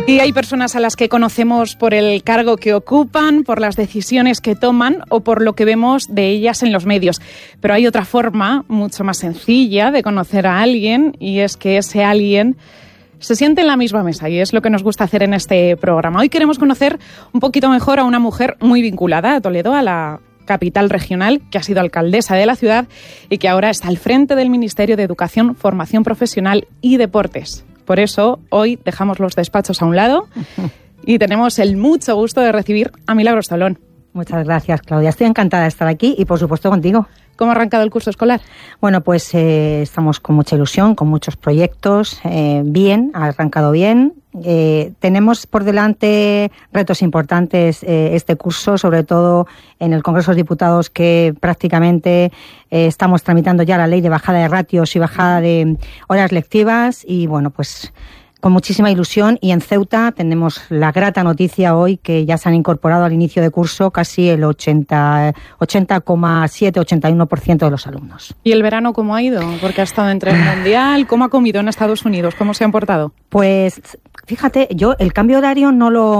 Y hay personas a las que conocemos por el cargo que ocupan, por las decisiones que toman o por lo que vemos de ellas en los medios. Pero hay otra forma mucho más sencilla de conocer a alguien, y es que ese alguien se siente en la misma mesa, y es lo que nos gusta hacer en este programa. Hoy queremos conocer un poquito mejor a una mujer muy vinculada a Toledo, a la capital regional, que ha sido alcaldesa de la ciudad y que ahora está al frente del Ministerio de Educación, Formación Profesional y Deportes. Por eso, hoy dejamos los despachos a un lado y tenemos el mucho gusto de recibir a Milagros Tolón. Muchas gracias, Claudia. Estoy encantada de estar aquí y, por supuesto, contigo. ¿Cómo ha arrancado el curso escolar? Bueno, pues estamos con mucha ilusión, con muchos proyectos. Bien, ha arrancado bien. Tenemos por delante retos importantes este curso, sobre todo en el Congreso de los Diputados, que prácticamente estamos tramitando ya la ley de bajada de ratios y bajada de horas lectivas. Y bueno, pues con muchísima ilusión. Y en Ceuta tenemos la grata noticia hoy que ya se han incorporado al inicio de curso casi el 80,7-81% de los alumnos. ¿Y el verano cómo ha ido? Porque ha estado entre el Mundial. ¿Cómo ha comido en Estados Unidos? ¿Cómo se han portado? Pues fíjate, yo el cambio horario no lo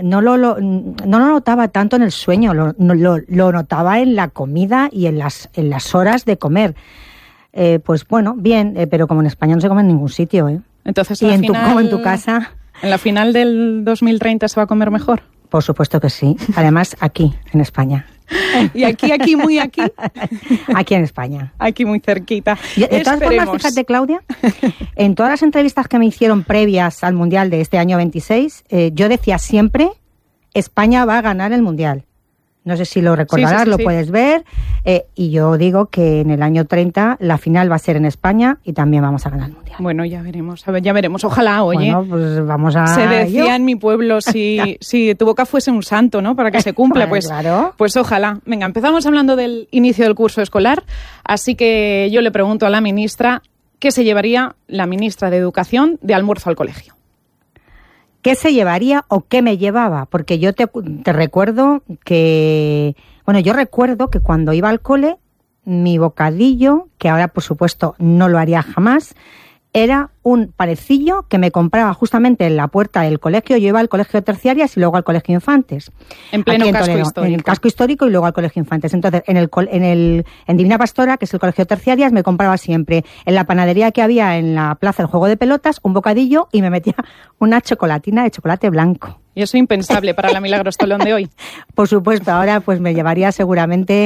notaba tanto en el sueño, lo notaba en la comida y en las horas de comer. Pues bueno, bien, pero como en España no se come en ningún sitio, ¿eh? Entonces, ¿y como en tu casa? ¿En la final del 2030 se va a comer mejor? Por supuesto que sí. Además, aquí, en España. ¿Y aquí, muy aquí? Aquí en España. Aquí muy cerquita. De todas formas, fíjate, Claudia, en todas las entrevistas que me hicieron previas al Mundial de este año 26, yo decía siempre, España va a ganar el Mundial. No sé si lo recordarás, sí. Lo puedes ver. Y yo digo que en el año 30 la final va a ser en España y también vamos a ganar el Mundial. Bueno, ya veremos. Ojalá, oye. Bueno, pues vamos a... Se decía en mi pueblo, si tu boca fuese un santo, ¿no? Para que se cumpla, pues, claro. Pues ojalá. Venga, empezamos hablando del inicio del curso escolar. Así que yo le pregunto a la ministra, ¿qué se llevaría la ministra de Educación de almuerzo al colegio? ¿Qué se llevaría o qué me llevaba? Porque yo te recuerdo que... Bueno, yo recuerdo que cuando iba al cole, mi bocadillo, que ahora por supuesto no lo haría jamás, era un panecillo que me compraba justamente en la puerta del colegio. Yo iba al colegio de terciarias y luego al colegio Infantes. En pleno casco histórico. En el casco histórico y luego al colegio Infantes. Entonces, en Divina Pastora, que es el colegio de terciarias, me compraba siempre en la panadería que había en la plaza del juego de pelotas un bocadillo y me metía una chocolatina de chocolate blanco. Y eso impensable para la Milagros Tolón de hoy. Por supuesto, ahora pues me llevaría seguramente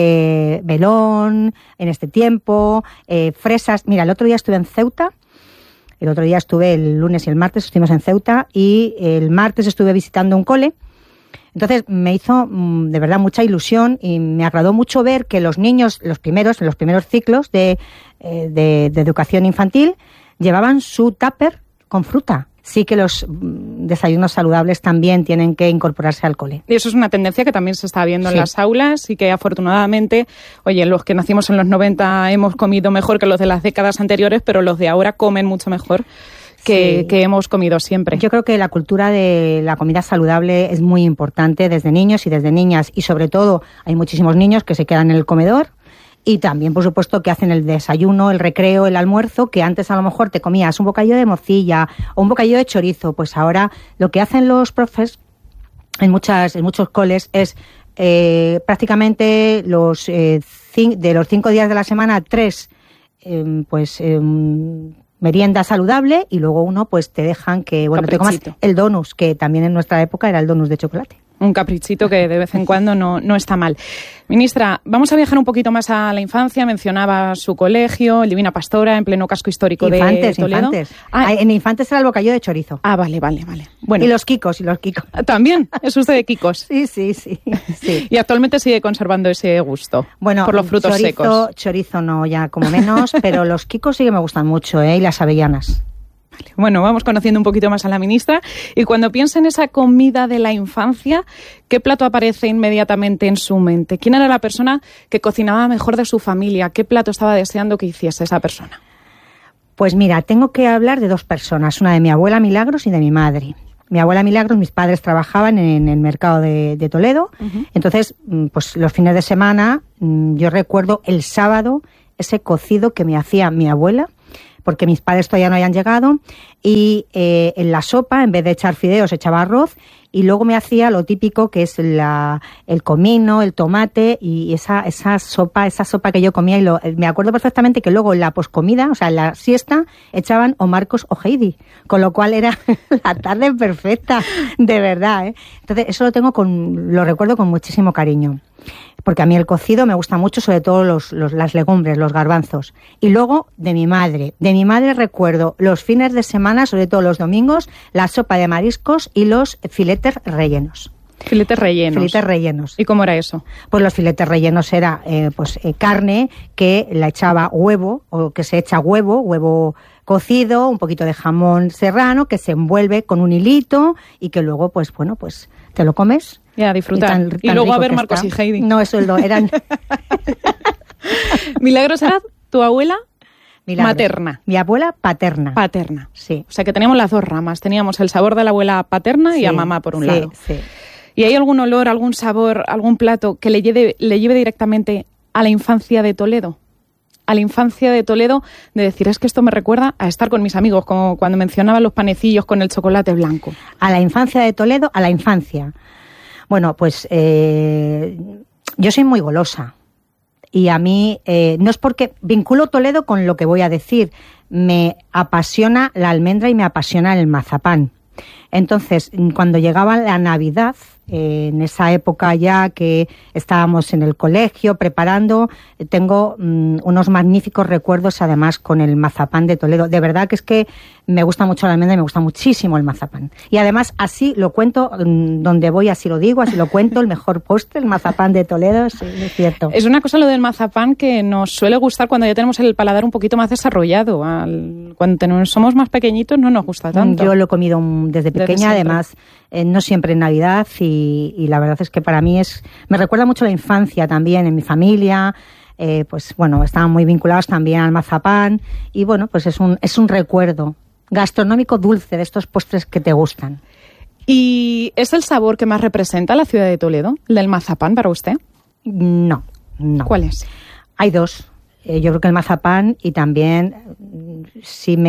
melón en este tiempo, fresas. Mira, el otro día estuve en Ceuta. El lunes y el martes estuvimos en Ceuta y el martes estuve visitando un cole. Entonces me hizo de verdad mucha ilusión y me agradó mucho ver que los niños, en los primeros ciclos de educación infantil, llevaban su tupper con fruta. Sí que los desayunos saludables también tienen que incorporarse al cole. Y eso es una tendencia que también se está viendo en las aulas y que afortunadamente, oye, los que nacimos en los 90 hemos comido mejor que los de las décadas anteriores, pero los de ahora comen mucho mejor que hemos comido siempre. Yo creo que la cultura de la comida saludable es muy importante desde niños y desde niñas, y sobre todo hay muchísimos niños que se quedan en el comedor. Y también, por supuesto, que hacen el desayuno, el recreo, el almuerzo, que antes a lo mejor te comías un bocadillo de morcilla o un bocadillo de chorizo. Pues ahora lo que hacen los profes en muchos coles es prácticamente de los 5 días de la semana, 3 merienda saludable, y luego uno pues te dejan que te comas el donus, que también en nuestra época era el donus de chocolate. Un caprichito que de vez en cuando no está mal. Ministra, vamos a viajar un poquito más a la infancia. Mencionaba su colegio, el Divina Pastora, en pleno casco histórico de Toledo. Infantes. En Infantes era el bocadillo de chorizo. Ah, vale. Bueno. Y los Kikos. ¿También? ¿Es usted de Kikos? Sí. Y actualmente sigue conservando ese gusto por los frutos secos. Chorizo no, ya como menos, pero los Kikos sí que me gustan mucho, y las avellanas. Bueno, vamos conociendo un poquito más a la ministra, y cuando piensa en esa comida de la infancia, ¿qué plato aparece inmediatamente en su mente? ¿Quién era la persona que cocinaba mejor de su familia? ¿Qué plato estaba deseando que hiciese esa persona? Pues mira, tengo que hablar de dos personas, una de mi abuela Milagros y de mi madre. Mi abuela Milagros, mis padres trabajaban en el mercado de Toledo, entonces pues los fines de semana yo recuerdo el sábado ese cocido que me hacía mi abuela. porque mis padres todavía no habían llegado, y en la sopa, en vez de echar fideos, echaba arroz, y luego me hacía lo típico, que es el comino, el tomate, y esa sopa que yo comía, y me acuerdo perfectamente que luego en la poscomida, o sea, en la siesta, echaban o Marcos o Heidi, con lo cual era la tarde perfecta, de verdad, ¿eh? Entonces, eso lo recuerdo con muchísimo cariño. Porque a mí el cocido me gusta mucho, sobre todo las legumbres, los garbanzos. Y luego de mi madre recuerdo los fines de semana, sobre todo los domingos, la sopa de mariscos y los filetes rellenos. Filetes rellenos. Filetes rellenos. ¿Y cómo era eso? Pues los filetes rellenos era carne que la echaba huevo, o que se echa huevo cocido, un poquito de jamón serrano, que se envuelve con un hilito y que luego, pues te lo comes. Ya, disfrutar. Y luego a ver Marcos y Heidi. No, eso eran... Milagros era tu abuela materna. Mi abuela paterna. Paterna. Sí. O sea que teníamos las dos ramas. Teníamos el sabor de la abuela paterna y a mamá por un lado. Sí. ¿Y hay algún olor, algún sabor, algún plato que le lleve directamente a la infancia de Toledo? A la infancia de Toledo, de decir, es que esto me recuerda a estar con mis amigos, como cuando mencionaban los panecillos con el chocolate blanco. A la infancia de Toledo, a la infancia. Bueno, pues yo soy muy golosa. Y a mí, no es porque vinculo Toledo con lo que voy a decir, me apasiona la almendra y me apasiona el mazapán. Entonces, cuando llegaba la Navidad, en esa época ya que estábamos en el colegio preparando, tengo unos magníficos recuerdos además con el mazapán de Toledo. De verdad que es que me gusta mucho la almendra y me gusta muchísimo el mazapán. Y además así lo cuento, donde voy así lo digo, así lo cuento, el mejor postre, el mazapán de Toledo, sí, es cierto. Es una cosa lo del mazapán que nos suele gustar cuando ya tenemos el paladar un poquito más desarrollado. Cuando somos más pequeñitos no nos gusta tanto. Yo lo he comido desde pequeña, además, no siempre en Navidad, y la verdad es que para mí me recuerda mucho la infancia también, en mi familia, estaban muy vinculados también al mazapán, y bueno, pues es un recuerdo gastronómico dulce de estos postres que te gustan. ¿Y es el sabor que más representa la ciudad de Toledo, el del mazapán para usted? No. ¿Cuál es? Hay dos. Yo creo que el mazapán y también, si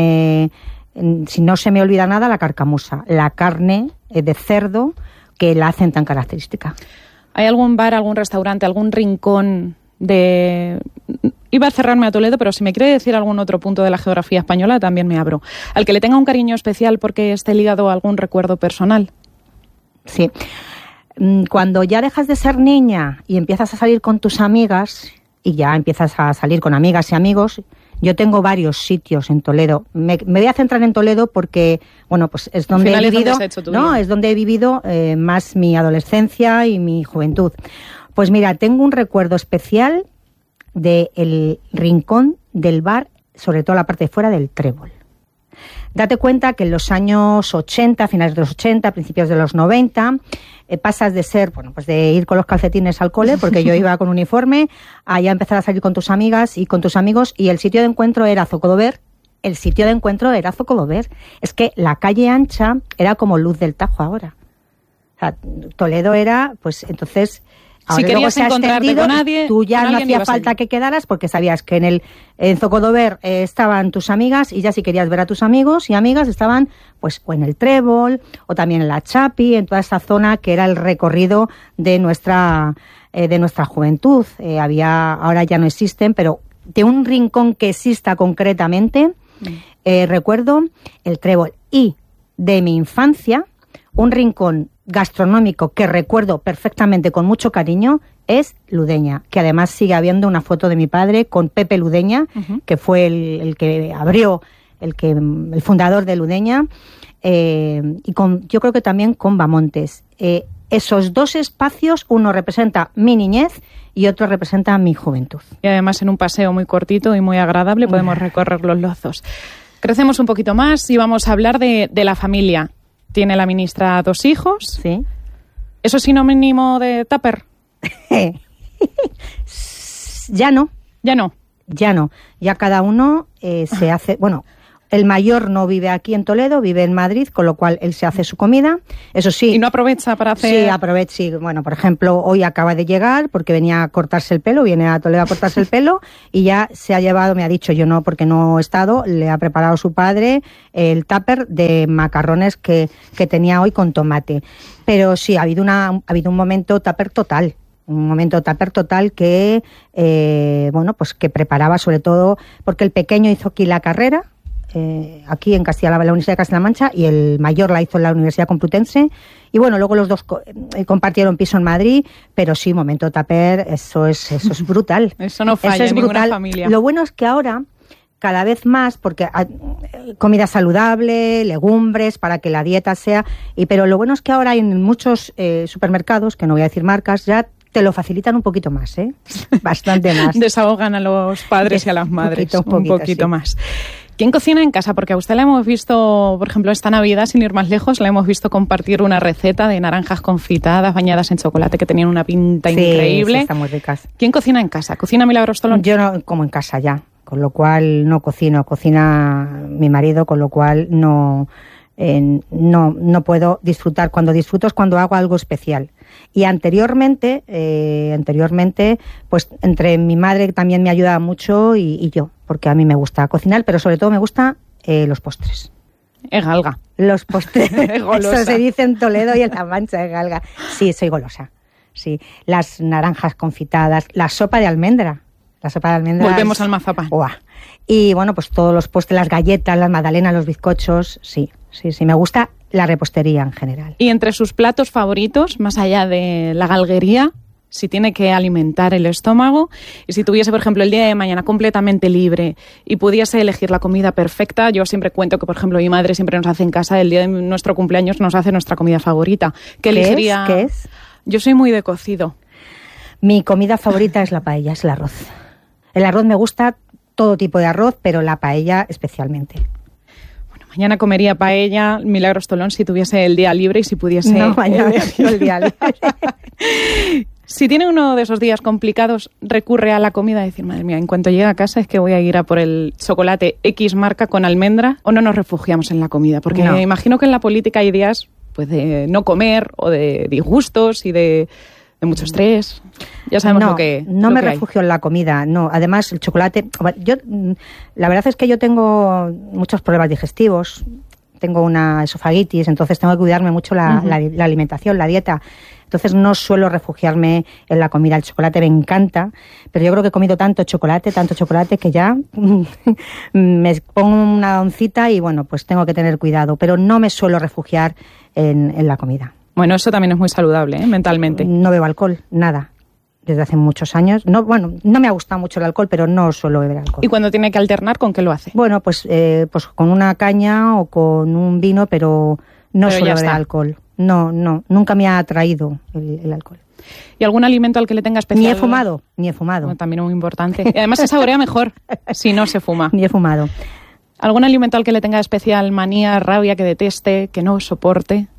no se me olvida nada, la carcamusa, la carne de cerdo que la hacen tan característica. ¿Hay algún bar, algún restaurante, algún rincón de... Iba a cerrarme a Toledo, pero si me quiere decir algún otro punto de la geografía española, también me abro. Al que le tenga un cariño especial porque esté ligado a algún recuerdo personal. Sí. Cuando ya dejas de ser niña y empiezas a salir con tus amigas, y ya empiezas a salir con amigas y amigos, yo tengo varios sitios en Toledo. Me voy a centrar en Toledo porque, bueno, pues es donde he vivido, es donde he vivido más mi adolescencia y mi juventud. Pues mira, tengo un recuerdo especial del rincón del bar, sobre todo la parte de fuera del Trébol. Date cuenta que en los años 80, finales de los 80, principios de los 90, pasas de ser, de ir con los calcetines al cole, porque yo iba con uniforme, a ya empezar a salir con tus amigas y con tus amigos, y el sitio de encuentro era Zocodover. Es que la calle ancha era como Luz del Tajo ahora. O sea, Toledo era, pues entonces... Ahora, si querías encontrarte con nadie, tú ya no hacía falta que quedaras porque sabías que en Zocodover estaban tus amigas, y ya si querías ver a tus amigos y amigas estaban pues o en el Trébol o también en la Chapi, en toda esa zona que era el recorrido de nuestra juventud. Ahora ya no existen, pero de un rincón que exista concretamente, recuerdo el Trébol. Y de mi infancia, un rincón gastronómico que recuerdo perfectamente con mucho cariño es Ludeña, que además sigue habiendo una foto de mi padre con Pepe Ludeña, que fue el que abrió, el fundador de Ludeña, y yo creo que también con Bamontes. Esos dos espacios, uno representa mi niñez y otro representa mi juventud. Y además en un paseo muy cortito y muy agradable podemos recorrer los Lozos. Crecemos un poquito más y vamos a hablar de la familia. Tiene la ministra 2 hijos. Sí. ¿Eso es sinónimo de tupper? Ya no. Ya no. Ya no. Ya cada uno se hace... Bueno, El mayor no vive aquí en Toledo, vive en Madrid, con lo cual él se hace su comida. Eso sí. ¿Y no aprovecha para hacer...? Sí, aprovecha. Sí. Bueno, por ejemplo, hoy acaba de llegar porque venía a cortarse el pelo, viene a Toledo a cortarse el pelo y ya se ha llevado, me ha dicho, yo no, porque no he estado, le ha preparado su padre el tupper de macarrones que tenía hoy con tomate. Pero sí, ha habido un momento tupper total. Un momento tupper total que, pues que preparaba sobre todo, porque el pequeño hizo aquí la carrera, aquí en la Universidad de Castilla-La Mancha, y el mayor la hizo en la Universidad Complutense, y bueno, luego los dos compartieron piso en Madrid, pero sí, momento tupper, eso es brutal. Eso no falla en ninguna familia. Lo bueno es que ahora, cada vez más, porque comida saludable, legumbres, para que la dieta sea, pero lo bueno es que ahora en muchos supermercados, que no voy a decir marcas, ya te lo facilitan un poquito más, bastante más. Desahogan a los padres y a las madres un poquito sí. Más. ¿Quién cocina en casa? Porque a usted la hemos visto, por ejemplo, esta Navidad, sin ir más lejos, la hemos visto compartir una receta de naranjas confitadas bañadas en chocolate que tenían una pinta increíble. Sí, están muy ricas. ¿Quién cocina en casa? ¿Cocina Milagros Tolón? Yo no como en casa ya, con lo cual no cocino, cocina mi marido, con lo cual no puedo disfrutar. Cuando disfruto es cuando hago algo especial. Y anteriormente, pues entre mi madre, que también me ayudaba mucho, y yo, porque a mí me gusta cocinar, pero sobre todo me gustan los postres. Es galga. Los postres. Eso se dice en Toledo y en La Mancha, es galga. Sí, soy golosa. Sí. Las naranjas confitadas, la sopa de almendra. La sopa de almendras. Volvemos al mazapán. ¡Uah! Y bueno, pues todos los postres, las galletas, las magdalenas, los bizcochos, sí, me gusta la repostería en general. Y entre sus platos favoritos, más allá de la galguería, si tiene que alimentar el estómago, y si tuviese, por ejemplo, el día de mañana completamente libre y pudiese elegir la comida perfecta, yo siempre cuento que, por ejemplo, mi madre siempre nos hace en casa, el día de nuestro cumpleaños nos hace nuestra comida favorita. ¿Qué elegiría? ¿Qué es? Yo soy muy de cocido. Mi comida favorita es la paella, es el arroz. El arroz me gusta, todo tipo de arroz, pero la paella especialmente. Bueno, mañana comería paella, Milagros Tolón, si tuviese el día libre y si pudiese... No, mañana el día libre. Si tiene uno de esos días complicados, recurre a la comida y decir, madre mía, en cuanto llegue a casa es que voy a ir a por el chocolate X marca con almendra, o no nos refugiamos en la comida. Porque me imagino que en la política hay días pues de no comer o de disgustos y de mucho estrés. Ya sabemos lo que no me refugio en la comida, no. Además, el chocolate... la verdad es que yo tengo muchos problemas digestivos. Tengo una esofagitis, entonces tengo que cuidarme mucho la alimentación, la dieta. Entonces no suelo refugiarme en la comida. El chocolate me encanta, pero yo creo que he comido tanto chocolate que ya me pongo una oncita y bueno, pues tengo que tener cuidado. Pero no me suelo refugiar en la comida. Bueno, eso también es muy saludable, mentalmente. No bebo alcohol, nada. Desde hace muchos años. No me ha gustado mucho el alcohol, pero no suelo beber alcohol. ¿Y cuando tiene que alternar, con qué lo hace? Bueno, pues con una caña o con un vino, pero no suelo beber alcohol. No, nunca me ha atraído el alcohol. ¿Y algún alimento al que le tenga especial? Ni he fumado. Bueno, también muy importante. Y además se saborea mejor si no se fuma. Ni he fumado. ¿Algún alimento al que le tenga especial manía, rabia, que deteste, que no soporte?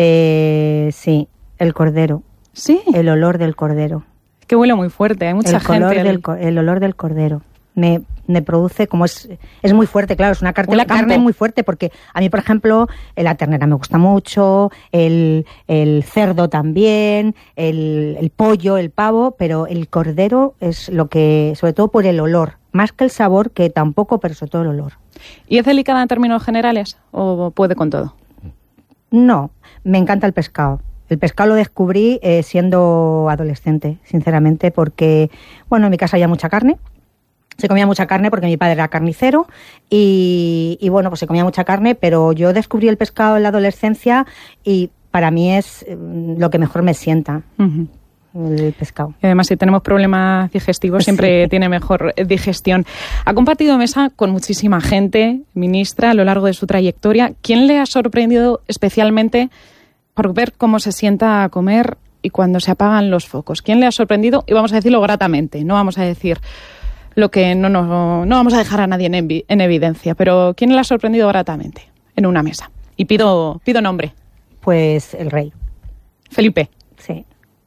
Sí, el cordero. ¿Sí? El olor del cordero. Que huele muy fuerte, hay mucha gente. El olor del cordero. Me produce, como es muy fuerte, claro, es una carne muy fuerte, porque a mí, por ejemplo, la ternera me gusta mucho, el cerdo también, el pollo, el pavo, pero el cordero es lo que, sobre todo por el olor, más que el sabor, que tampoco, pero sobre todo el olor. ¿Y es delicada en términos generales o puede con todo? No, me encanta el pescado. El pescado lo descubrí siendo adolescente, sinceramente, porque, bueno, en mi casa había mucha carne. Se comía mucha carne porque mi padre era carnicero y bueno, pues se comía mucha carne, pero yo descubrí el pescado en la adolescencia y para mí es lo que mejor me sienta. El pescado. Y además, si tenemos problemas digestivos, siempre tiene mejor digestión. Ha compartido mesa con muchísima gente, ministra, a lo largo de su trayectoria. ¿Quién le ha sorprendido especialmente por ver cómo se sienta a comer y cuando se apagan los focos? ¿Quién le ha sorprendido? Y vamos a decirlo gratamente, no vamos a decir lo que no vamos a dejar a nadie en evidencia, pero ¿quién le ha sorprendido gratamente en una mesa? Y pido nombre. Pues el rey. Felipe. Sí.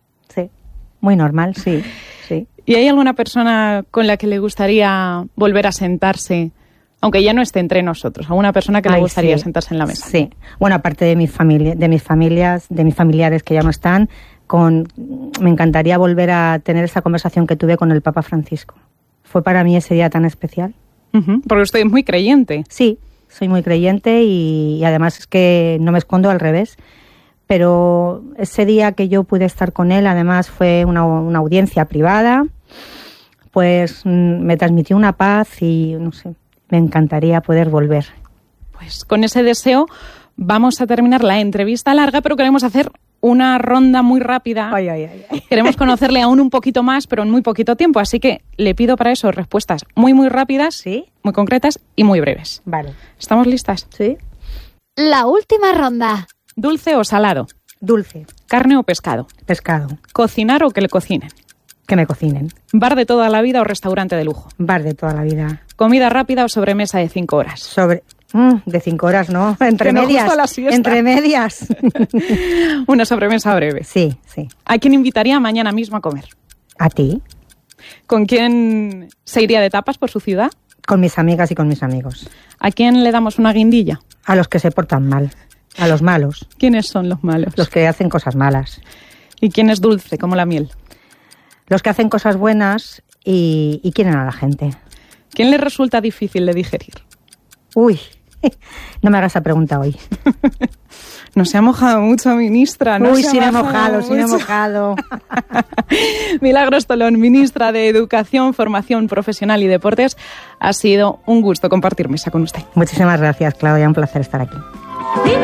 Muy normal, sí. ¿Y hay alguna persona con la que le gustaría volver a sentarse Aunque ya no esté entre nosotros, a una persona que le gustaría sentarse en la mesa. Sí. Bueno, aparte de mi familia, de mis familiares que ya no están, me encantaría volver a tener esa conversación que tuve con el Papa Francisco. Fue para mí ese día tan especial. Porque usted es muy creyente. Sí, soy muy creyente y además es que no me escondo, al revés. Pero ese día que yo pude estar con él, además fue una audiencia privada, pues me transmitió una paz y no sé, me encantaría poder volver. Pues con ese deseo vamos a terminar la entrevista larga, pero queremos hacer una ronda muy rápida. Ay. Queremos conocerle aún un poquito más, pero en muy poquito tiempo. Así que le pido para eso respuestas muy, muy rápidas, ¿sí?, muy concretas y muy breves. Vale. ¿Estamos listas? Sí. La última ronda. ¿Dulce o salado? Dulce. ¿Carne o pescado? Pescado. ¿Cocinar o que le cocinen? Que me cocinen. ¿Bar de toda la vida o restaurante de lujo? Bar de toda la vida. ¿Comida rápida o sobremesa de 5 horas? De 5 horas, ¿no? Entre medias. Justo a la siesta. Entre medias. Una sobremesa breve. Sí. ¿A quién invitaría mañana mismo a comer? ¿A ti? ¿Con quién se iría de tapas por su ciudad? Con mis amigas y con mis amigos. ¿A quién le damos una guindilla? A los que se portan mal. A los malos. ¿Quiénes son los malos? Los que hacen cosas malas. ¿Y quién es dulce, como la miel? Los que hacen cosas buenas y quieren a la gente. ¿Quién le resulta difícil de digerir? Uy, no me hagas esa pregunta hoy. No se ha mojado mucho, ministra. Uy, sí me he mojado. Milagros Tolón, ministra de Educación, Formación Profesional y Deportes. Ha sido un gusto compartir mesa con usted. Muchísimas gracias, Claudia. Un placer estar aquí.